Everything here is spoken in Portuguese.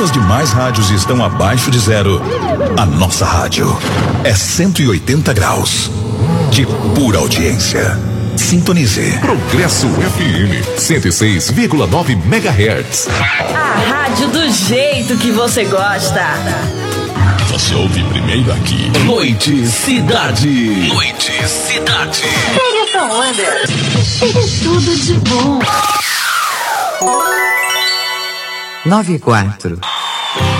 as demais rádios estão abaixo de zero, a nossa rádio é 180 graus de pura audiência. Sintonize. Progresso FM 106,9 MHz. A rádio do jeito que você gosta. Você ouve primeiro aqui. Noite Cidade. Noite Cidade. Pega essa onda. É tudo de bom. 9 e 4.